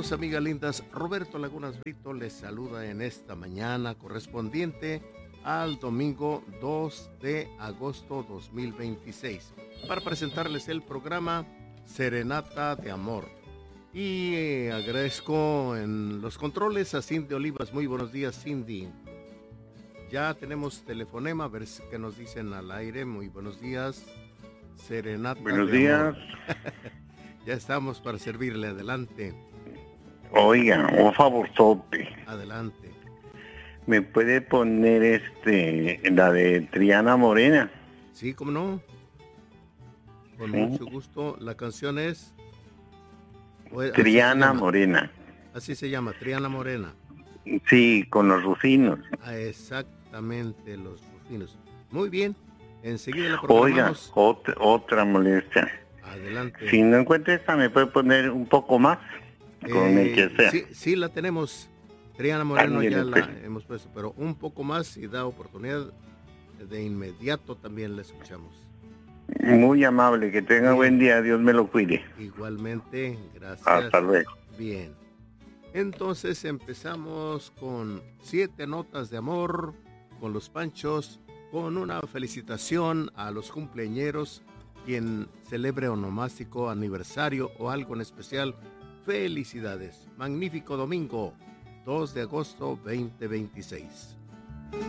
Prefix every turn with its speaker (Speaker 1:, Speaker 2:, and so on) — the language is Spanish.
Speaker 1: amigos, amigas lindas, Roberto Lagunas Brito les saluda en esta mañana correspondiente al domingo 2 de agosto 2026 para presentarles el programa Serenata de Amor. Y agradezco en los controles a Cindy Olivas. Muy buenos días, Cindy. Ya tenemos telefonema, a ver qué nos dicen al aire. Muy buenos días, Serenata
Speaker 2: Buenos
Speaker 1: de
Speaker 2: días.
Speaker 1: Amor. Ya estamos para servirle, adelante.
Speaker 2: Oiga, un favorzote.
Speaker 1: Adelante.
Speaker 2: ¿Me puede poner la de Triana Morena?
Speaker 1: Sí, cómo no. Con
Speaker 2: Sí.
Speaker 1: mucho gusto. La canción es...
Speaker 2: Triana Morena.
Speaker 1: Así se llama, Triana Morena.
Speaker 2: Sí, con los Rufinos.
Speaker 1: Ah, exactamente, los Rufinos. Muy bien. Enseguida la
Speaker 2: Oiga,
Speaker 1: programamos.
Speaker 2: otra molestia.
Speaker 1: Adelante.
Speaker 2: Si no encuentra esta, ¿me puede poner un poco más? Con el que sea.
Speaker 1: Sí, la tenemos. Triana Moreno
Speaker 2: Ándale,
Speaker 1: ya la
Speaker 2: pues.
Speaker 1: hemos puesto, pero un poco más y da oportunidad de inmediato también la escuchamos.
Speaker 2: Muy amable, que tenga
Speaker 1: Bien.
Speaker 2: buen día, Dios me lo cuide.
Speaker 1: Igualmente, gracias.
Speaker 2: Hasta luego.
Speaker 1: Bien. Entonces empezamos con 7 notas de amor con los Panchos, con una felicitación a los cumpleañeros, quien celebre onomástico, aniversario o algo en especial. Felicidades. Magnífico domingo, 2 de agosto 2026.